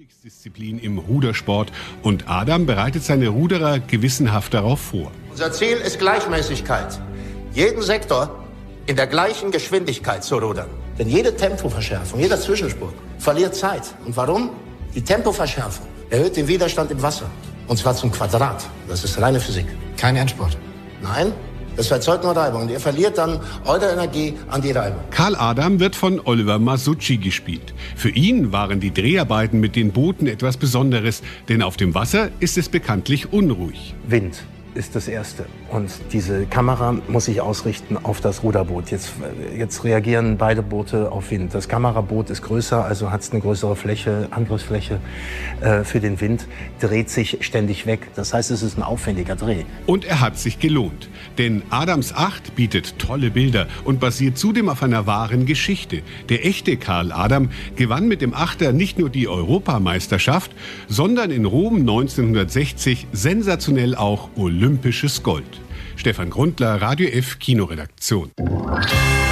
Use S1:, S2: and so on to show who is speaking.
S1: Königsdisziplin im Rudersport und Adam bereitet seine Ruderer gewissenhaft darauf vor.
S2: Unser Ziel ist Gleichmäßigkeit. Jeden Sektor in der gleichen Geschwindigkeit zu rudern. Denn jede Tempoverschärfung, jeder Zwischensprung verliert Zeit. Und warum? Die Tempoverschärfung erhöht den Widerstand im Wasser. Und zwar zum Quadrat. Das ist reine Physik.
S3: Kein Endspurt.
S2: Nein, das erzeugt nur Reibung. Und ihr verliert dann eure Energie an die Reibung.
S1: Karl Adam wird von Oliver Masucci gespielt. Für ihn waren die Dreharbeiten mit den Booten etwas Besonderes, denn auf dem Wasser ist es bekanntlich unruhig.
S4: Wind ist das Erste. Und diese Kamera muss sich ausrichten auf das Ruderboot. Jetzt reagieren beide Boote auf Wind. Das Kameraboot ist größer, also hat es eine größere Fläche, Angriffsfläche für den Wind, dreht sich ständig weg. Das heißt, es ist ein aufwendiger Dreh.
S1: Und er hat sich gelohnt. Denn Adams 8 bietet tolle Bilder und basiert zudem auf einer wahren Geschichte. Der echte Karl Adam gewann mit dem Achter nicht nur die Europameisterschaft, sondern in Rom 1960 sensationell auch olympisches Gold. Stefan Grundler, Radio F Kinoredaktion.